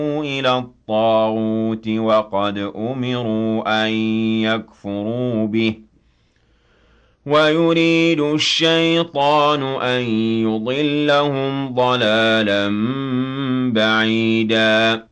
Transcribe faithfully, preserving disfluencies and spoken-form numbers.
إلى الطاغوت وقد أمروا أن يكفروا به ويريد الشيطان أن يضلهم ضلالا بعيدا